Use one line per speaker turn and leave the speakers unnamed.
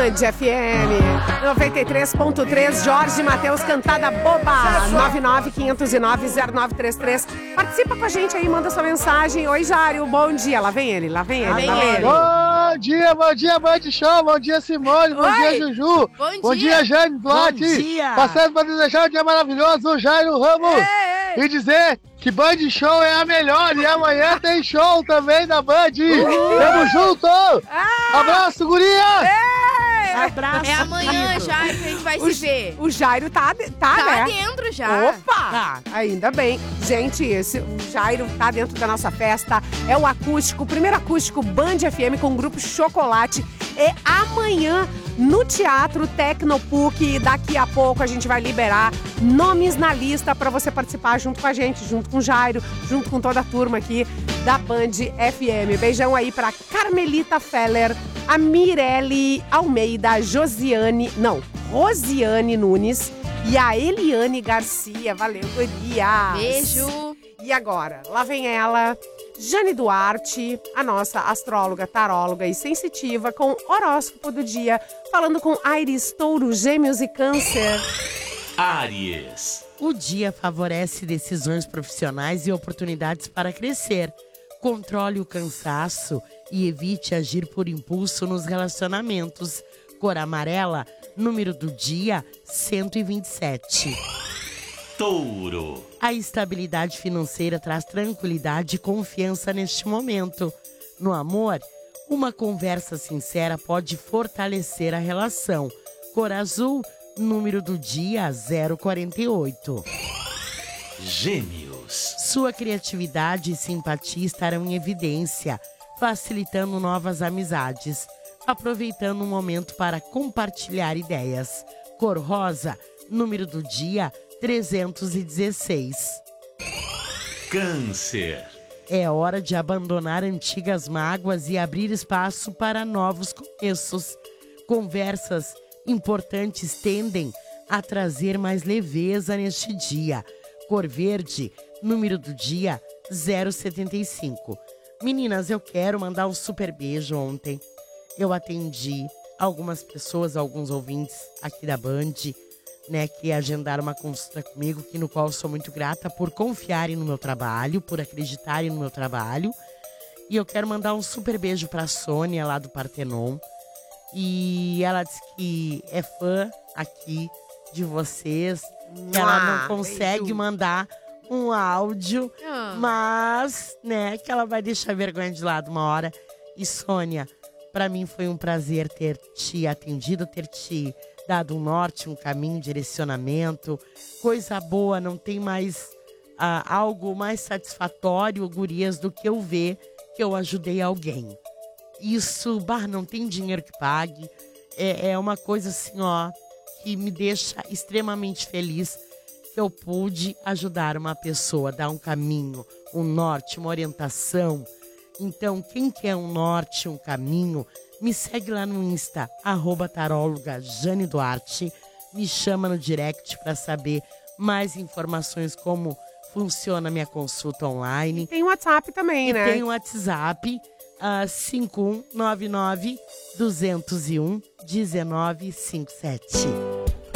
Band FM 93.3, Jorge Mateus, Cantada Boba, 995090933. Participa com a gente aí, manda sua mensagem. Oi, Jário, bom dia. Lá vem ele.
Bom dia, Band Show. Bom dia, Simone. Bom dia, Juju.
Bom
dia, Jane Duarte.
Bom dia.
Passando para desejar um dia maravilhoso, Jairo Ramos. E dizer que Band Show é a melhor. E amanhã tem show também da Band. Tamo junto. Abraço, guria.
Abraço.
É amanhã, Jairo, que a gente vai se ver.
O Jairo tá né?
Dentro já.
Opa! Ainda bem. Gente, o Jairo tá dentro da nossa festa. É o acústico, o primeiro acústico Band FM com o grupo Chocolate. É amanhã no Teatro Tecnopuc. E daqui a pouco a gente vai liberar nomes na lista pra você participar junto com a gente, junto com o Jairo, junto com toda a turma aqui da Band FM. Beijão aí pra Carmelita Feller, a Mirelle Almeida, Rosiane Nunes e a Eliane Garcia. Valeu, gurias.
Beijo.
E agora, lá vem ela, Jane Duarte, a nossa astróloga, taróloga e sensitiva, com horóscopo do dia, falando com Áries, Touro, Gêmeos e Câncer.
Áries. O dia favorece decisões profissionais e oportunidades para crescer. Controle o cansaço e evite agir por impulso nos relacionamentos. Cor amarela, número do dia, 127. Touro. A estabilidade financeira traz tranquilidade e confiança neste momento. No amor, uma conversa sincera pode fortalecer a relação. Cor azul, número do dia, 048. Gêmeos. Sua criatividade e simpatia estarão em evidência, facilitando novas amizades, aproveitando um momento para compartilhar ideias. Cor rosa, número do dia, 316. Câncer. É hora de abandonar antigas mágoas e abrir espaço para novos começos. Conversas importantes tendem a trazer mais leveza neste dia. Cor verde, número do dia, 075. Meninas, eu quero mandar um super beijo ontem. Eu atendi algumas pessoas, alguns ouvintes aqui da Band, né, que agendaram uma consulta comigo, no qual eu sou muito grata por confiarem no meu trabalho, por acreditarem no meu trabalho. E eu quero mandar um super beijo pra Sônia, lá do Partenon. E ela disse que é fã aqui de vocês. Ela não consegue mandar um áudio, mas, né, que ela vai deixar a vergonha de lado uma hora. E Sônia, pra mim foi um prazer ter te atendido, ter te dado um norte, um caminho, um direcionamento. Coisa boa, não tem mais algo mais satisfatório, gurias, do que eu ver que eu ajudei alguém. Isso, não tem dinheiro que pague. É uma coisa assim, ó, que me deixa extremamente feliz que eu pude ajudar uma pessoa, dar um caminho, um norte, uma orientação. Então, quem quer um norte, um caminho, me segue lá no Insta, @taróloga Jane Duarte. Me chama no direct para saber mais informações, como funciona a minha consulta online.
E tem o WhatsApp também, né?
Tem o WhatsApp, 5199 201 1957.